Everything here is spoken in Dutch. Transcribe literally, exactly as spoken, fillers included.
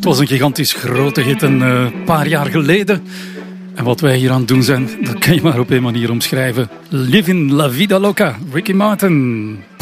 Het was een gigantisch grote hit een uh, paar jaar geleden. En wat wij hier aan het doen zijn, dat kan je maar op één manier omschrijven. Living La Vida Loca, Ricky Martin.